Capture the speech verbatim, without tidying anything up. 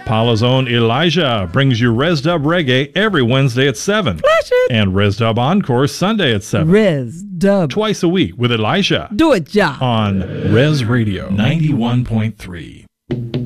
Paula's own Elijah brings you Res Dub Reggae every Wednesday at seven. Flash it. And Res Dub Encore Sunday at seven. Res Dub. Twice a week with Elijah. Do it, ja. On Res Radio ninety-one point three.